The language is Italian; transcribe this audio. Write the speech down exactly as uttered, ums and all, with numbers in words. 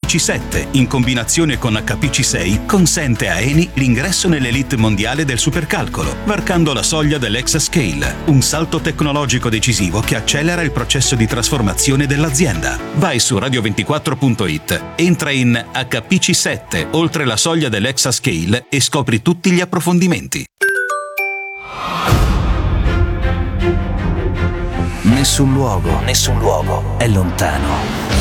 C sette, in combinazione con H P C sei, consente a Eni l'ingresso nell'elite mondiale del supercalcolo, varcando la soglia dell'Exascale, un salto tecnologico decisivo che accelera il processo di trasformazione dell'azienda. Vai su radio ventiquattro punto it, entra in H P C sette, oltre la soglia dell'Exascale e scopri tutti gli approfondimenti. Nessun luogo, nessun luogo è lontano.